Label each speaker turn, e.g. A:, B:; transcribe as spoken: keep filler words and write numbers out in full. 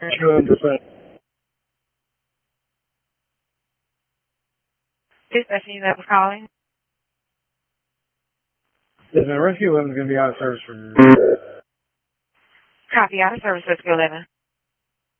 A: Rescue percent.
B: Dispatch, you that was calling?
A: Yes, man. Rescue eleven is going to be out of service for.
B: Copy, out of service, Rescue eleven.